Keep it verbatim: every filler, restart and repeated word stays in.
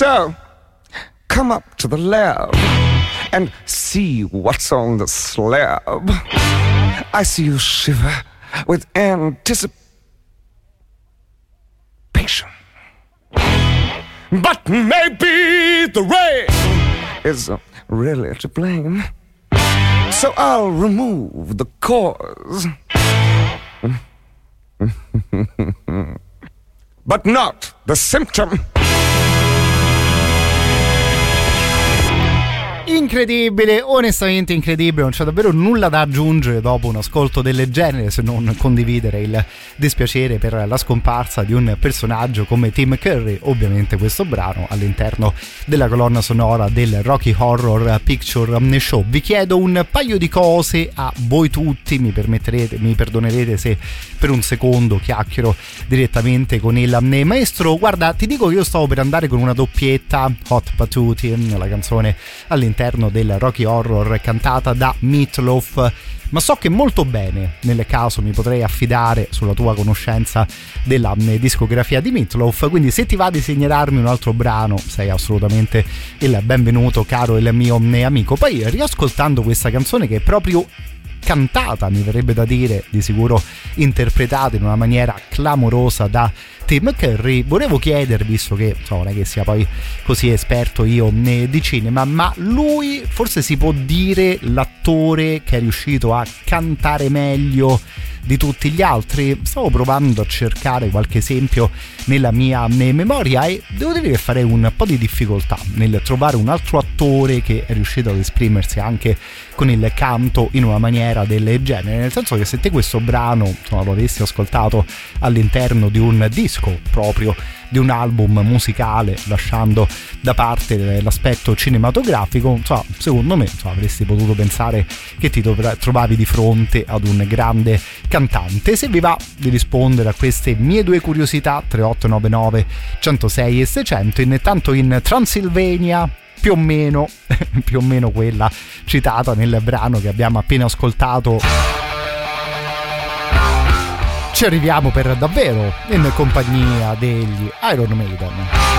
So, come up to the lab and see what's on the slab. I see you shiver with anticipation. But maybe the rain is really to blame. So I'll remove the cause. But not the symptom. Incredibile, onestamente incredibile, non c'è davvero nulla da aggiungere dopo un ascolto del genere se non condividere il dispiacere per la scomparsa di un personaggio come Tim Curry. Ovviamente questo brano all'interno della colonna sonora del Rocky Horror Picture Show. Vi chiedo un paio di cose a voi tutti, mi permetterete, mi perdonerete se per un secondo chiacchiero direttamente con il maestro. Guarda, ti dico che io stavo per andare con una doppietta, Hot Patootie, la canzone all'interno del Rocky Horror cantata da Meatloaf, ma so che molto bene nel caso mi potrei affidare sulla tua conoscenza della discografia di Meatloaf, quindi se ti va di segnalarmi un altro brano sei assolutamente il benvenuto, caro il mio amico. Poi riascoltando questa canzone che è proprio cantata, mi verrebbe da dire, di sicuro interpretata in una maniera clamorosa da Tim Curry, volevo chiedervi, visto che insomma, non è che sia poi così esperto io di cinema, ma lui forse si può dire l'attore che è riuscito a cantare meglio di tutti gli altri? Stavo provando a cercare qualche esempio nella mia memoria e devo dire che farei un po' di difficoltà nel trovare un altro attore che è riuscito ad esprimersi anche con il canto in una maniera del genere, nel senso che se te questo brano insomma, lo avessi ascoltato all'interno di un disco proprio di un album musicale, lasciando da parte l'aspetto cinematografico, insomma, secondo me insomma, avresti potuto pensare che ti dovra- trovavi di fronte ad un grande cantante. Se vi va di rispondere a queste mie due curiosità, tre otto nove nove centosei e seicento, intanto in Transylvania, più o meno più o meno quella citata nel brano che abbiamo appena ascoltato, ci arriviamo per davvero in compagnia degli Iron Maiden.